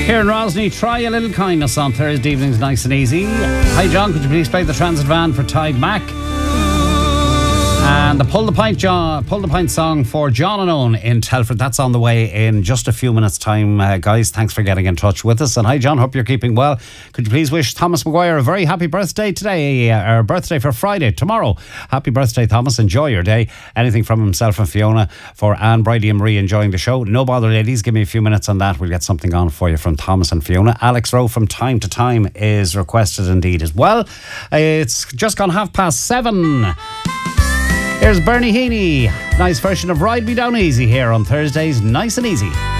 Here in Rosny, try a little kindness on Thursday evenings, nice and easy. Hi John, could you please play the Transit Van for Tide Mac? And the Pull the Pint song for John and Owen in Telford. That's on the way in just a few minutes' time, guys. Thanks for getting in touch with us. And hi, John. Hope you're keeping well. Could you please wish Thomas Maguire a very happy birthday today, or birthday for Friday, tomorrow. Happy birthday, Thomas. Enjoy your day. Anything from himself and Fiona for Anne, Bridie and Marie enjoying the show. No bother, ladies. Give me a few minutes on that. We'll get something on for you from Thomas and Fiona. Alex Rowe from Time to Time is requested indeed as well. It's just gone 7:30. Here's Bernie Heaney. Nice version of Ride Me Down Easy here on Thursdays. Nice and easy.